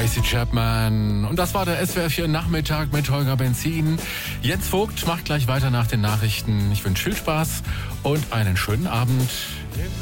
Tracy Chapman. Und das war der SWR4 Nachmittag mit Holger Benzin. Jens Vogt macht gleich weiter nach den Nachrichten. Ich wünsche viel Spaß und einen schönen Abend.